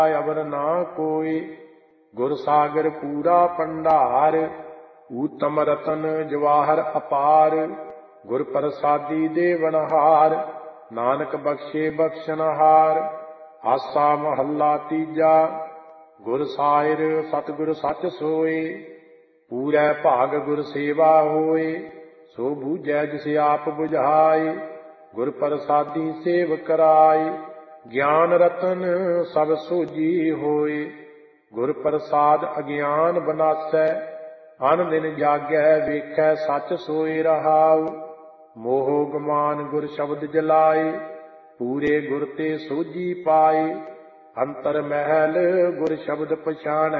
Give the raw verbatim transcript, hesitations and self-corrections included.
ਅਵਰ ਨਾ ਕੋਇ। ਗੁਰ ਸਾਗਰ ਪੂਰਾ ਪੰਡਾਰ, ਊਤਮ ਰਤਨ ਜਵਾਹਰ ਅਪਾਰ। ਗੁਰ ਪ੍ਰਸਾਦੀ ਦੇਵਨਹਾਰ, ਨਾਨਕ ਬਖਸ਼ੇ ਬਖਸ਼ਨਹਾਰ। ਆਸਾ ਮਹੱਲਾ ਤੀਜਾ। ਗੁਰ ਸਾਇਰ ਸਤਿਗੁਰ ਸੱਚ ਸੋਏ, ਪੂਰੈ ਭਾਗ ਗੁਰ ਸੇਵਾ ਹੋਏ। ਸੋ ਬੂਝੈ ਜਿਸ ਆਪ ਬੁਝਾਏ, ਗੁਰ ਪ੍ਰਸਾਦੀ ਸੇਵ ਕਰਾਏ। ਗਿਆਨ ਰਤਨ ਸਭ ਸੋਜੀ ਹੋਏ, ਗੁਰ ਪ੍ਰਸਾਦ ਅਗਿਆਨ ਬਨਾਸੈ। ਅਨ ਦਿਨ ਜਾਗੈ ਵੇਖੈ ਸੱਚ ਸੋਏ ਰਹਾਉ। ਮੋਹ ਗਮਾਨ ਗੁਰ ਸ਼ਬਦ ਜਲਾਏ, ਪੂਰੇ ਗੁਰ ਤੇ ਸੋਝੀ ਪਾਏ। ਅੰਤਰ ਮਹਿਲ ਗੁਰ ਸ਼ਬਦ ਪਛਾਣੈ,